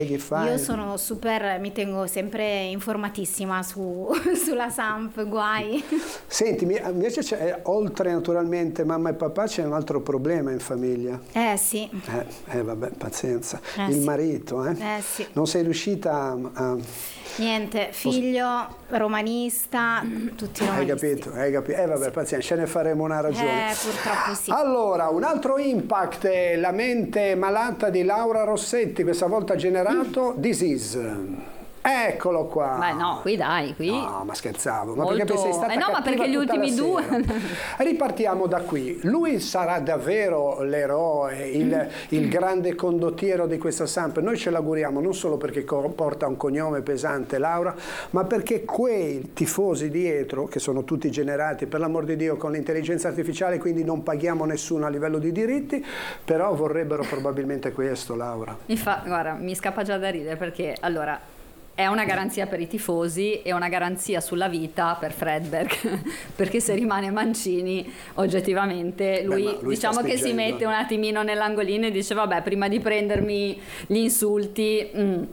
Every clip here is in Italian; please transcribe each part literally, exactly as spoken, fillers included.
Io sono super, mi tengo sempre informatissima su, sulla Samp, guai. Senti, invece c'è, oltre naturalmente mamma e papà, c'è un altro problema in famiglia. Eh sì. Eh, eh vabbè, pazienza. Eh, Il sì. marito, eh? Eh sì. Non sei riuscita a... a... Niente, figlio, romanista, tutti romanisti. Hai capito, hai capito. Eh vabbè, pazienza, ce ne faremo una ragione. Eh, purtroppo sì. Allora, un altro impact è la mente malata di Laura Rossetti, questa volta generato mm. Disease. Eccolo qua. Beh no, qui dai, qui. No, ma scherzavo. Ma Molto... perché sei stata eh no, ma perché gli ultimi due. Ripartiamo da qui. Lui sarà davvero l'eroe, il, il grande condottiero di questa Samp. Noi ce l'auguriamo non solo perché porta un cognome pesante, Laura, ma perché quei tifosi dietro, che sono tutti generati per l'amor di Dio con l'intelligenza artificiale, quindi non paghiamo nessuno a livello di diritti, però vorrebbero probabilmente questo, Laura. Mi fa, guarda, mi scappa già da ridere perché allora è una garanzia per i tifosi e una garanzia sulla vita per Fredberg, perché se rimane Mancini oggettivamente lui, Beh, lui diciamo che si mette un attimino nell'angolino e dice vabbè, prima di prendermi gli insulti mm.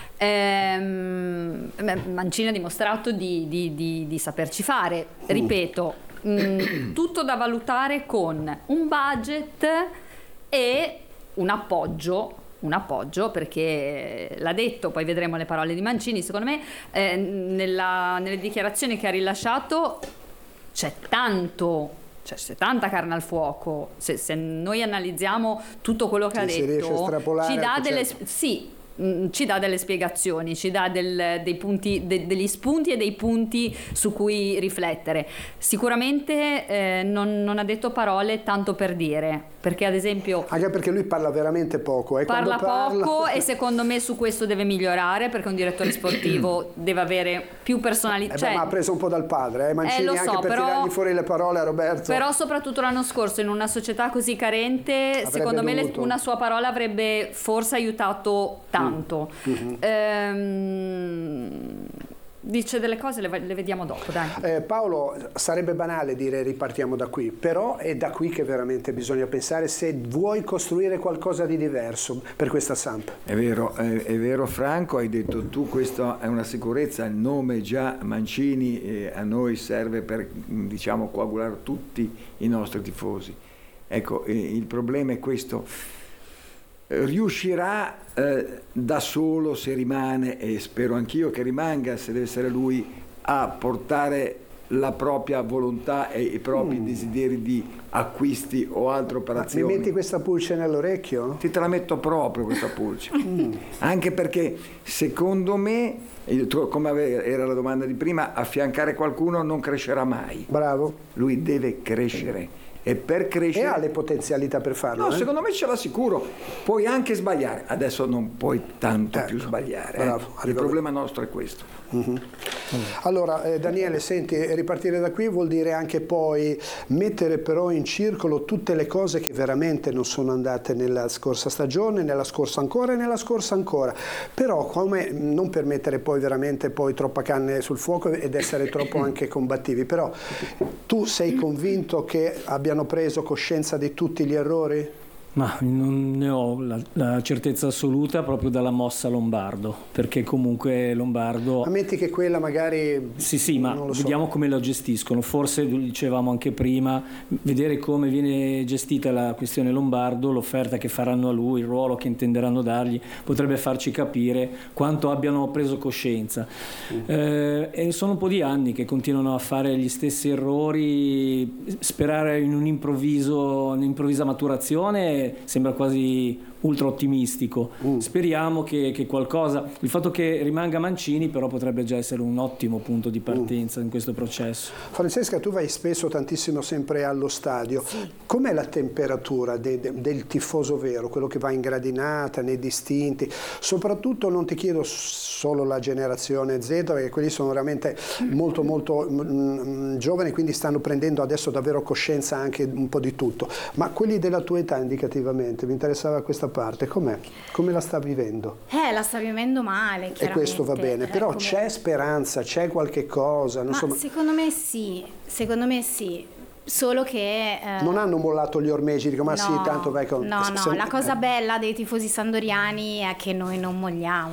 ehm, Mancini ha dimostrato di, di, di, di saperci fare, ripeto, mm, tutto da valutare con un budget e un appoggio un appoggio, perché l'ha detto, poi vedremo le parole di Mancini, secondo me eh, nella, nelle dichiarazioni che ha rilasciato c'è tanto, cioè c'è tanta carne al fuoco, se, se noi analizziamo tutto quello che sì, ha detto ci dà delle certo. sì ci dà delle spiegazioni, ci dà del, dei punti, de, degli spunti e dei punti su cui riflettere. Sicuramente eh, non, non ha detto parole tanto per dire, perché ad esempio anche perché lui parla veramente poco eh, parla parla... poco e secondo me su questo deve migliorare, perché un direttore sportivo deve avere più personalità. Eh cioè, beh, ma ha preso un po' dal padre eh, Mancini, eh, so, anche per però, tirargli fuori le parole a Roberto. Però soprattutto l'anno scorso in una società così carente avrebbe secondo me le, una sua parola avrebbe forse aiutato tanto. Mm-hmm. ehm, dice delle cose, le, le vediamo dopo, dai. Eh, Paolo, sarebbe banale dire ripartiamo da qui, però è da qui che veramente bisogna pensare se vuoi costruire qualcosa di diverso per questa Samp. È vero, è, è vero Franco, hai detto tu, questa è una sicurezza, il nome già Mancini eh, a noi serve per, diciamo, coagulare tutti i nostri tifosi. Ecco, eh, il problema è questo. Riuscirà eh, da solo, se rimane, e spero anch'io che rimanga, se deve essere lui, a portare la propria volontà e i propri mm. desideri di acquisti o altre operazioni. Ma mi metti questa pulce nell'orecchio? Ti te la metto proprio questa pulce. mm. Anche perché secondo me, come era la domanda di prima, affiancare qualcuno non crescerà mai. Bravo. Lui deve crescere. E per crescere... E ha le potenzialità per farlo? No, eh? secondo me ce l'ha sicuro. Puoi anche sbagliare. Adesso non puoi tanto ecco, più sbagliare. Bravo, eh? Il problema nostro è questo. Mm-hmm. Mm. Allora, eh, Daniele, senti, ripartire da qui vuol dire anche poi mettere però in circolo tutte le cose che veramente non sono andate nella scorsa stagione, nella scorsa ancora e nella scorsa ancora. Però come non per mettere poi veramente poi troppa carne sul fuoco ed essere troppo anche combattivi. Però tu sei convinto che abbiano preso coscienza di tutti gli errori? Ma non ne ho la, la certezza assoluta proprio dalla mossa Lombardo, perché comunque Lombardo... Ammetti che quella magari... Sì, sì, ma vediamo so. come la gestiscono. Forse, dicevamo anche prima, vedere come viene gestita la questione Lombardo, l'offerta che faranno a lui, il ruolo che intenderanno dargli, potrebbe farci capire quanto abbiano preso coscienza. Mm. Eh, e sono un po' di anni che continuano a fare gli stessi errori, sperare in un improvviso, un'improvvisa maturazione sembra quasi ultra ottimistico. Mm. Speriamo che, che qualcosa, il fatto che rimanga Mancini però potrebbe già essere un ottimo punto di partenza mm. in questo processo. Francesca, tu vai spesso tantissimo sempre allo stadio. Sì. Com'è la temperatura de, de, del tifoso vero, quello che va in gradinata, nei distinti? Soprattutto non ti chiedo solo la generazione Z, perché quelli sono veramente molto molto mm, giovani, quindi stanno prendendo adesso davvero coscienza anche un po' di tutto, ma quelli della tua età indicativamente, mi interessava questa parte, com'è? Come la sta vivendo? Eh, la sta vivendo male, e questo va bene, però c'è speranza, c'è qualche cosa? Non Ma so... secondo me sì, secondo me sì. Solo che eh, non hanno mollato gli ormeggi, dico ma no, sì, tanto vai con... no, no, se- la cosa eh. bella dei tifosi sandoriani è che noi non molliamo.